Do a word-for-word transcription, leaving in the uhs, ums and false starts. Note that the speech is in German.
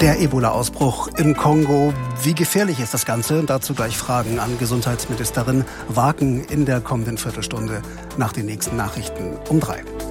Der Ebola-Ausbruch im Kongo. Wie gefährlich ist das Ganze? Dazu gleich Fragen an Gesundheitsministerin Waken in der kommenden Viertelstunde nach den nächsten Nachrichten um drei.